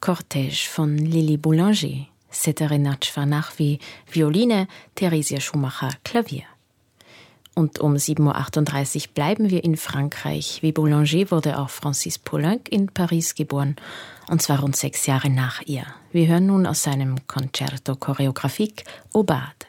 Cortège von Lili Boulanger. Setere Natsch nach wie Violine, Theresia Schumacher Klavier. Und um 7.38 Uhr bleiben wir in Frankreich. Wie Boulanger wurde auch Francis Poulenc in Paris geboren, und zwar rund 6 Jahre nach ihr. Wir hören nun aus seinem Concerto Chorégraphique Aubade.